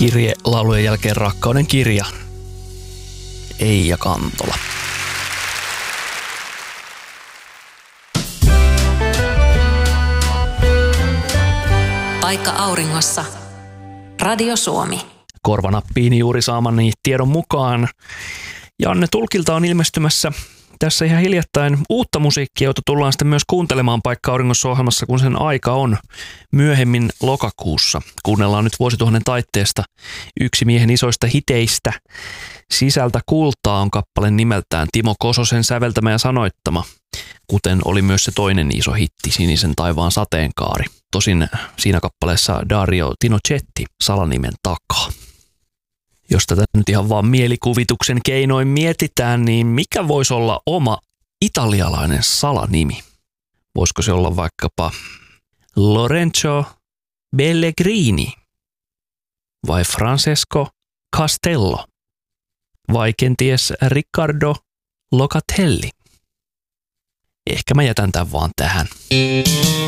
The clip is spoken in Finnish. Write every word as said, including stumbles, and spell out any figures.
Kirje laulujen jälkeen rakkauden kirja. Eija Kantola. Paikka auringossa. Radio Suomi. Korvanappiin juuri saamani tiedon mukaan Janne Tulkilta on ilmestymässä tässä ihan hiljattain uutta musiikkia, jota tullaan sitten myös kuuntelemaan Paikka auringossa -ohjelmassa, kun sen aika on myöhemmin lokakuussa. Kuunnellaan nyt vuosituhannen taitteesta yksi miehen isoista hiteistä. Sisältä kultaa on kappale nimeltään, Timo Kososen säveltämä ja sanoittama, kuten oli myös se toinen iso hitti, Sinisen taivaan sateenkaari. Tosin siinä kappaleessa Dario Tinochetti salanimen takaa. Jos tätä nyt ihan vaan mielikuvituksen keinoin mietitään, niin mikä voisi olla oma italialainen salanimi? Voisiko se olla vaikkapa Lorenzo Pellegrini vai Francesco Castello vai kenties Riccardo Locatelli? Ehkä mä jätän tämän vaan tähän.